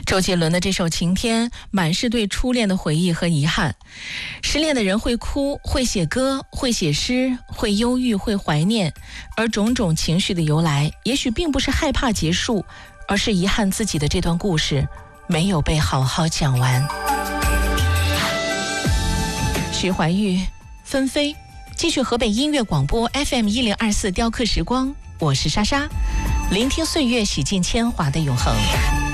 周杰伦的这首《晴天》满是对初恋的回忆和遗憾。失恋的人会哭，会写歌，会写诗，会忧郁，会怀念，而种种情绪的由来，也许并不是害怕结束，而是遗憾自己的这段故事没有被好好讲完。徐怀钰，纷飞，继续河北音乐广播 FM1024雕刻时光，我是莎莎，聆听岁月洗尽铅华的永恒。